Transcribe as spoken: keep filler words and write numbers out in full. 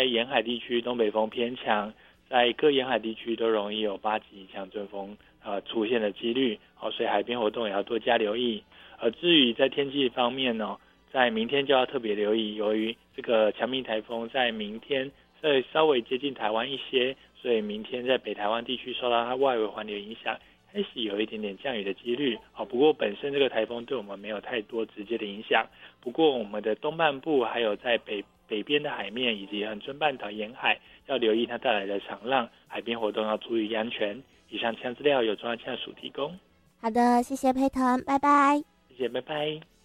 沿海地区东北风偏强，在各沿海地区都容易有八级以强阵风呃出现的几率，好，所以海边活动也要多加留意。而至于在天气方面呢，在明天就要特别留意，由于这个强密台风在明天会稍微接近台湾一些，所以明天在北台湾地区受到它外围环流影响，开始有一点点降雨的几率。好，不过本身这个台风对我们没有太多直接的影响，不过我们的东半部还有在北北边的海面以及恒春半岛沿海要留意它带来的长浪，海边活动要注意安全。以上气象资料由中央气象署提供。 好的，谢谢佩腾，拜拜。 谢谢，拜拜。